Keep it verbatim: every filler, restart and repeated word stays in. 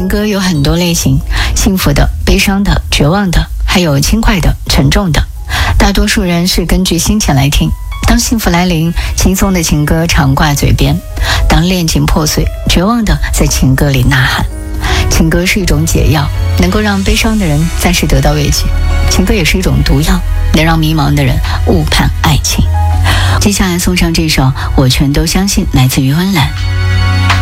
情歌有很多类型，幸福的、悲伤的、绝望的，还有轻快的、沉重的。大多数人是根据心情来听。当幸福来临，轻松的情歌常挂嘴边；当恋情破碎，绝望的在情歌里呐喊。情歌是一种解药，能够让悲伤的人暂时得到慰藉；情歌也是一种毒药，能让迷茫的人误判爱情。接下来送上这首《我全都相信》，来自于温岚。